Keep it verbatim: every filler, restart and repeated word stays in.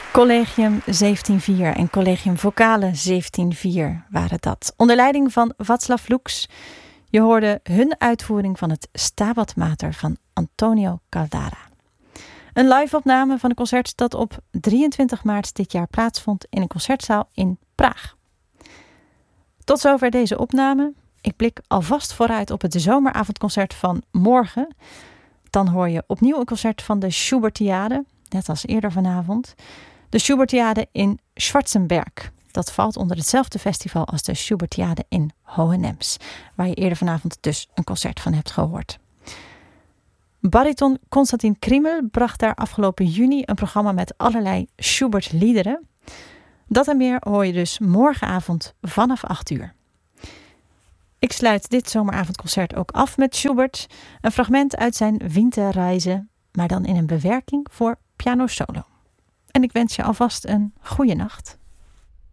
Collegium zeventien vier en Collegium Vocale zeventien vier waren dat. Onder leiding van Václav Lux. Je hoorde hun uitvoering van het Stabat Mater van Antonio Caldara. Een live-opname van een concert dat op drieëntwintig maart dit jaar plaatsvond in een concertzaal in Praag. Tot zover deze opname. Ik blik alvast vooruit op het zomeravondconcert van morgen. Dan hoor je opnieuw een concert van de Schubertiade, net als eerder vanavond. De Schubertiade in Schwarzenberg. Dat valt onder hetzelfde festival als de Schubertiade in Hohenems, waar je eerder vanavond dus een concert van hebt gehoord. Bariton Konstantin Kriemel bracht daar afgelopen juni een programma met allerlei Schubert-liederen. Dat en meer hoor je dus morgenavond vanaf acht uur. Ik sluit dit zomeravondconcert ook af met Schubert, een fragment uit zijn Winterreise, maar dan in een bewerking voor piano solo. En ik wens je alvast een goede nacht.